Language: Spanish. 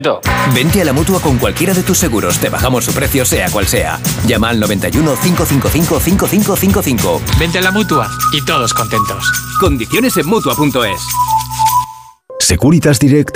Vente a la Mutua con cualquiera de tus seguros. Te bajamos su precio, sea cual sea. Llama al 91 555 5555. Vente a la Mutua y todos contentos. Condiciones en Mutua.es. Securitas Direct